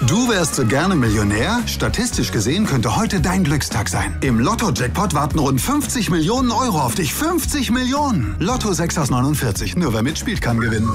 Du wärst so gerne Millionär? Statistisch gesehen könnte heute dein Glückstag sein. Im Lotto-Jackpot warten rund 50 Millionen Euro auf dich. 50 Millionen! Lotto 6 aus 49. Nur wer mitspielt, kann gewinnen.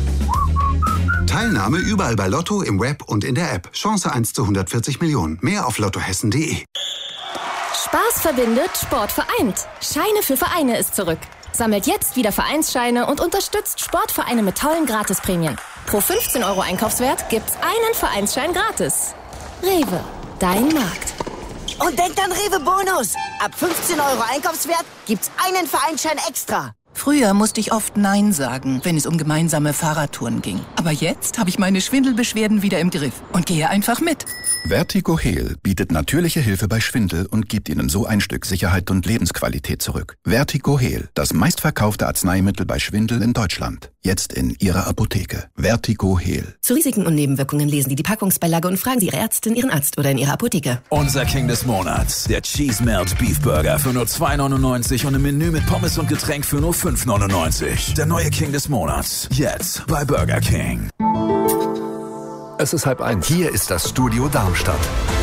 Teilnahme überall bei Lotto, im Web und in der App. Chance 1 zu 140 Millionen. Mehr auf lottohessen.de. Spaß verbindet, Sport vereint. Scheine für Vereine ist zurück. Sammelt jetzt wieder Vereinsscheine und unterstützt Sportvereine mit tollen Gratisprämien. Pro 15 € Einkaufswert gibt's einen Vereinsschein gratis. Rewe, dein Markt. Und denkt an Rewe Bonus. Ab 15 € Einkaufswert gibt's einen Vereinsschein extra. Früher musste ich oft Nein sagen, wenn es um gemeinsame Fahrradtouren ging. Aber jetzt habe ich meine Schwindelbeschwerden wieder im Griff und gehe einfach mit. Vertigo Heal bietet natürliche Hilfe bei Schwindel und gibt Ihnen so ein Stück Sicherheit und Lebensqualität zurück. Vertigo Heal, das meistverkaufte Arzneimittel bei Schwindel in Deutschland. Jetzt in Ihrer Apotheke. Vertigo Heal. Zu Risiken und Nebenwirkungen lesen Sie die Packungsbeilage und fragen Sie Ihre Ärztin, Ihren Arzt oder in Ihrer Apotheke. Unser King des Monats, der Cheese Melt Beef Burger für nur 2,99 und ein Menü mit Pommes und Getränk für nur 5,99. Der neue King des Monats, jetzt bei Burger King. Es ist 12:30. Hier ist das Studio Darmstadt.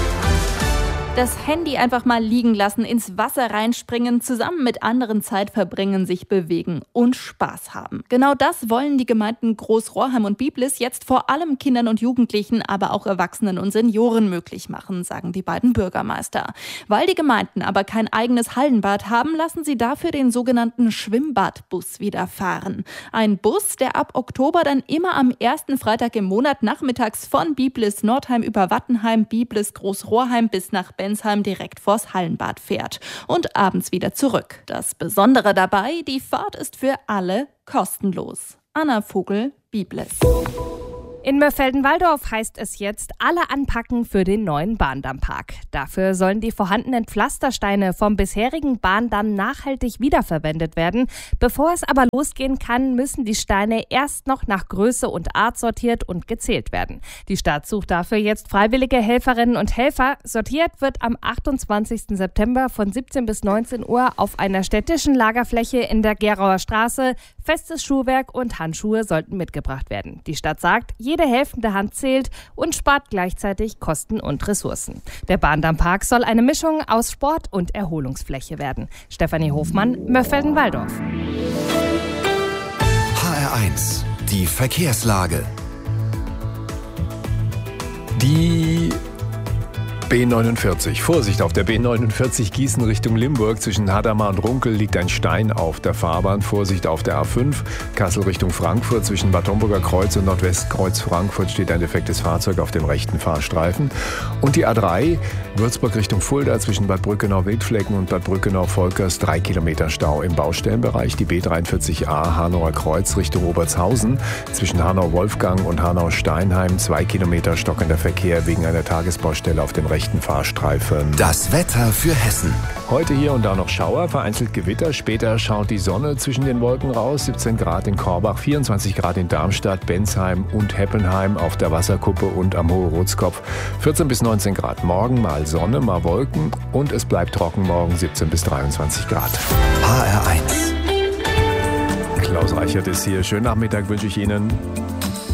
Das Handy einfach mal liegen lassen, ins Wasser reinspringen, zusammen mit anderen Zeit verbringen, sich bewegen und Spaß haben. Genau das wollen die Gemeinden Groß-Rohrheim und Biblis jetzt vor allem Kindern und Jugendlichen, aber auch Erwachsenen und Senioren möglich machen, sagen die beiden Bürgermeister. Weil die Gemeinden aber kein eigenes Hallenbad haben, lassen sie dafür den sogenannten Schwimmbadbus wieder fahren. Ein Bus, der ab Oktober dann immer am ersten Freitag im Monat nachmittags von Biblis Nordheim über Wattenheim, Biblis Groß-Rohrheim bis nach Bensheim direkt vors Hallenbad fährt und abends wieder zurück. Das Besondere dabei, die Fahrt ist für alle kostenlos. Anna Vogel, Biblis. In Mörfelden-Walldorf heißt es jetzt, alle anpacken für den neuen Bahndammpark. Dafür sollen die vorhandenen Pflastersteine vom bisherigen Bahndamm nachhaltig wiederverwendet werden. Bevor es aber losgehen kann, müssen die Steine erst noch nach Größe und Art sortiert und gezählt werden. Die Stadt sucht dafür jetzt freiwillige Helferinnen und Helfer. Sortiert wird am 28. September von 17 bis 19 Uhr auf einer städtischen Lagerfläche in der Gerauer Straße. Festes Schuhwerk und Handschuhe sollten mitgebracht werden. Die Stadt sagt, jede helfende Hand zählt und spart gleichzeitig Kosten und Ressourcen. Der Bahndammpark soll eine Mischung aus Sport- und Erholungsfläche werden. Stefanie Hofmann, Mörfelden-Walldorf. HR1, die Verkehrslage. Die B49. Vorsicht, auf der B49 Gießen Richtung Limburg. Zwischen Hadamar und Runkel liegt ein Stein auf der Fahrbahn. Vorsicht auf der A5. Kassel Richtung Frankfurt. Zwischen Bad Homburger Kreuz und Nordwestkreuz Frankfurt steht ein defektes Fahrzeug auf dem rechten Fahrstreifen. Und die A3 Würzburg Richtung Fulda. Zwischen Bad Brückenau-Wildflecken und Bad Brückenau-Volkers 3 Kilometer Stau im Baustellenbereich. Die B43a Hanauer Kreuz Richtung Obertshausen. Zwischen Hanau-Wolfgang und Hanau-Steinheim 2 Kilometer stockender Verkehr wegen einer Tagesbaustelle auf dem rechten Fahrstreifen. Das Wetter für Hessen. Heute hier und da noch Schauer, vereinzelt Gewitter. Später schaut die Sonne zwischen den Wolken raus. 17 Grad in Korbach, 24 Grad in Darmstadt, Bensheim und Heppenheim auf der Wasserkuppe und am Hohe Rotskopf. 14 bis 19 Grad morgen, mal Sonne, mal Wolken und es bleibt trocken morgen 17 bis 23 Grad. HR1. Klaus Reichert ist hier. Schönen Nachmittag wünsche ich Ihnen.